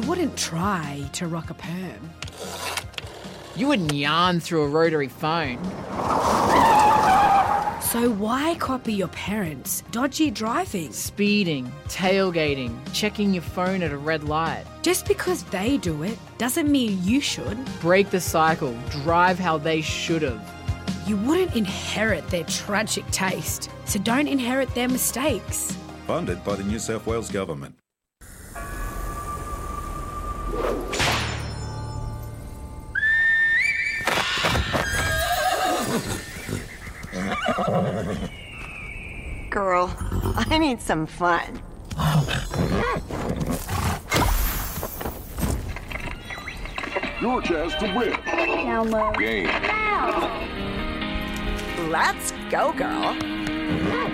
wouldn't try to rock a perm. You wouldn't yarn through a rotary phone. So why copy your parents' dodgy driving? Speeding, tailgating, checking your phone at a red light. Just because they do it doesn't mean you should. Break the cycle. Drive how they should have. You wouldn't inherit their tragic taste, so don't inherit their mistakes. Funded by the New South Wales Government. Girl, I need some fun. Your chance to win. Elmo. Game. Let's go, girl.